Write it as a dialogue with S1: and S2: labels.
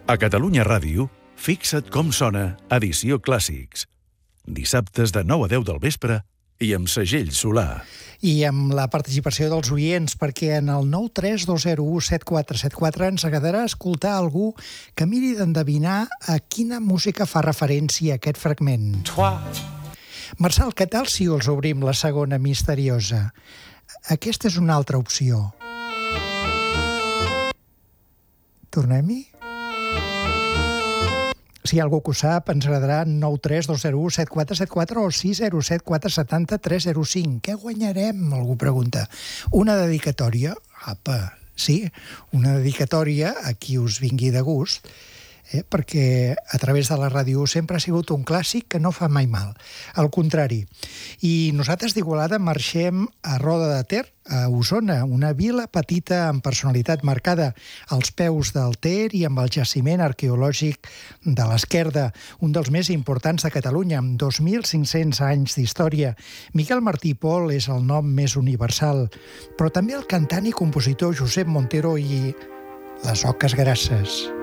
S1: A Catalunya Ràdio, fixa't com sona Edició Clàssics. Dissabtes de 9 a 10 del vespre i amb segell Solà.
S2: I amb la participació dels oients, perquè en el 932017474 ens agradarà escoltar algú que miri d'endevinar a quina música fa referència aquest fragment. Marçal, què tal si els obrim la segona misteriosa? Aquesta és una altra opció. Tornem-hi? Si hi ha algú que ho sap, ens agradarà 932017474 o 607470305. Què guanyarem? Algú pregunta. Una dedicatòria? Apa, sí, una dedicatòria a qui us vingui de gust, perquè a través de la ràdio sempre ha sigut un clàssic que no fa mai mal. Al contrari. I nosaltres d'Igualada marxem a Roda de Ter, a Osona, una vila petita amb personalitat marcada als peus del Ter i amb el jaciment arqueològic de l'Esquerda, un dels més importants de Catalunya, amb 2.500 anys d'història. Miquel Martí i Pol és el nom més universal, però també el cantant i compositor Josep Montero i les Oques Grasses.